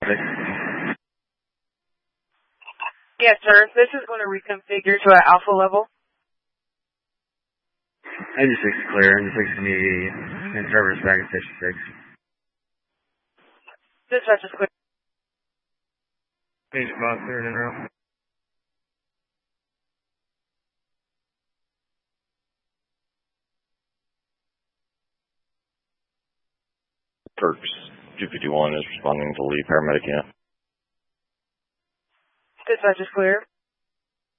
Yes, sir. This is going to reconfigure to an alpha level. Engine 6 clear. Engine 6 to me. And driver's back at station 6. Dispatch is clear. Agent boss cleared en route. Perks 251 is responding to lead paramedic unit. Dispatch is clear.